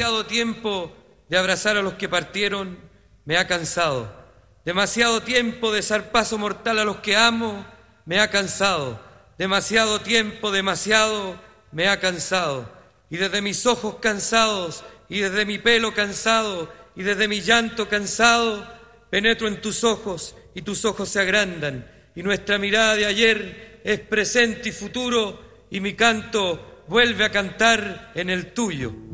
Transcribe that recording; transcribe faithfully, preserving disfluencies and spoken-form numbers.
demasiado tiempo de abrazar a los que partieron me ha cansado. Demasiado tiempo de zarpazo mortal a los que amo me ha cansado. Demasiado tiempo, demasiado me ha cansado. Y desde mis ojos cansados, y desde mi pelo cansado, y desde mi llanto cansado, penetro en tus ojos y tus ojos se agrandan. Y nuestra mirada de ayer es presente y futuro, y mi canto vuelve a cantar en el tuyo.